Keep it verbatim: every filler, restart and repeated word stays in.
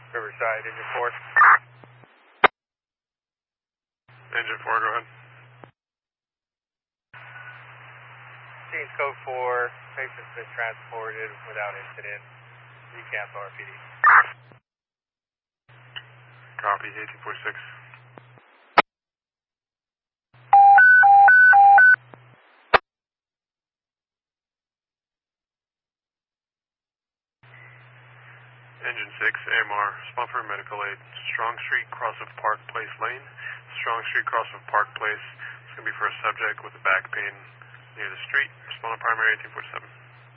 Riverside, engine four. Engine four, go ahead. Teams code four, patient's been transported without incident. Recap R P D. Copy, eighteen forty-six. Engine six, A M R, respond for medical aid. Strong Street, cross of Park Place Lane. Strong Street, cross of Park Place. It's going to be for a subject with a back pain near the street. Respond on primary eighteen forty-seven.